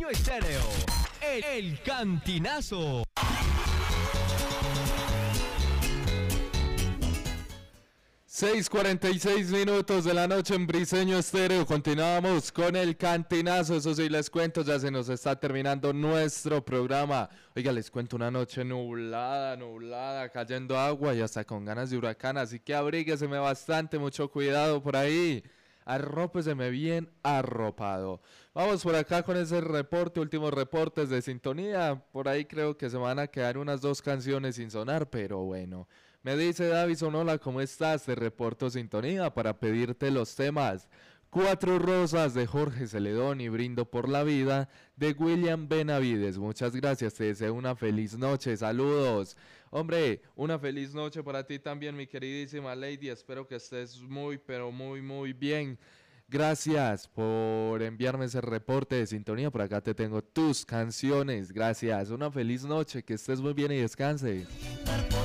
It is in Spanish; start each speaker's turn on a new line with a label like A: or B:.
A: Briseño Estéreo, el Cantinazo.
B: 6:46 de la noche en Briseño Estéreo. Continuamos con el Cantinazo. Eso sí, les cuento, ya se nos está terminando nuestro programa. Oiga, les cuento, una noche nublada, cayendo agua y hasta con ganas de huracán. Así que abrígueseme bastante, mucho cuidado por ahí. Arrópeseme bien arropado. Vamos por acá con ese reporte, últimos reportes de sintonía. Por ahí creo que se van a quedar unas 2 canciones sin sonar, pero bueno. Me dice Davison, hola, ¿cómo estás? Te reporto sintonía para pedirte los temas. 4 rosas de Jorge Celedón y Brindo por la vida de William Benavides. Muchas gracias, te deseo una feliz noche, saludos. Hombre, una feliz noche para ti también, mi queridísima Lady. Espero que estés muy, pero muy bien. Gracias por enviarme ese reporte de sintonía. Por acá te tengo tus canciones. Gracias, una feliz noche, que estés muy bien y descanse.